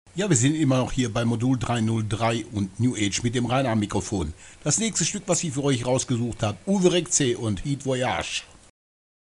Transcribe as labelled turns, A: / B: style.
A: Ja, wir sind immer noch hier bei Modul 303 und New Age mit dem Rainer am Mikrofon. Das nächste Stück, was ich für euch rausgesucht habe, Uwe Rexé und Heat Voyage.